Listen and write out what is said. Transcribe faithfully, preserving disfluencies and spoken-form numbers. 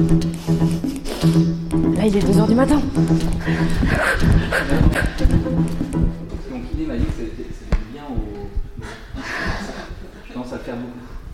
Là, il est deux heures du matin. Donc, l'idée m'a dit que ça faisait bien au. Je commence à le faire beaucoup.